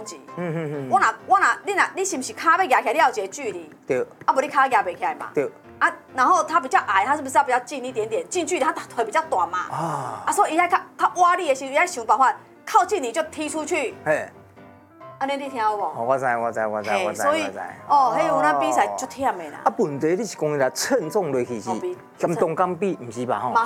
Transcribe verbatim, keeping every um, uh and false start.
攻击。 嗯嗯嗯。 我若我若你若你是不是卡要压起来，你要有一个距离？ 对。 啊，不你卡压不起来嘛？ 对。 啊，然后他比较矮，他是不是要比较近一点点？近距离，他腿比较短嘛。啊。啊，所以伊在他他挖你的时候，伊在想办法靠近你就踢出去。 嘿。 安尼你听有无？ 哦，我知我知我知我知。 所以哦，迄有咱比赛足忝的啦。 啊，问题你是讲啦，称重落去是减重减比，唔是吧？吼。